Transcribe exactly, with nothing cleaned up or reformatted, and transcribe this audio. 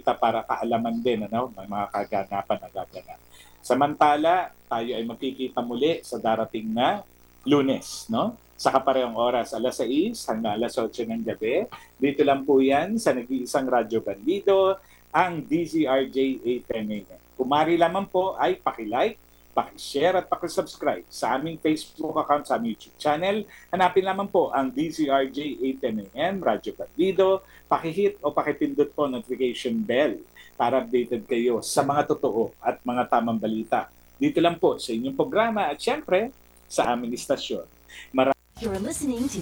balita para kaalaman din, ano, may mga kaganapan na gaganap. Samantala, tayo ay magkikita muli sa darating na Lunes, no? Sa kaparehong oras, alas sais hanggang alas otso ng gabi. Dito lang po yan sa nag-iisang Radyo Bandido, ang D Z R J eight ten A M. Kumari lamang po ay pakilike, pakishare at pakisubscribe sa aming Facebook account, sa aming YouTube channel. Hanapin lamang po ang D Z R J eight ten A M, Radyo Bandido. Pakihit o pakipindot po notification bell para updated kayo sa mga totoo at mga tamang balita. Dito lang po sa inyong programa at syempre sa aming istasyon. Maraming You're listening to